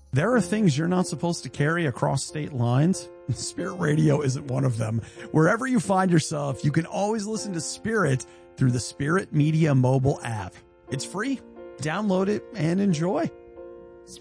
There are things you're not supposed to carry across state lines. Spirit Radio isn't one of them. Wherever you find yourself, you can always listen to Spirit through the Spirit Media mobile app. It's free. Download it and enjoy.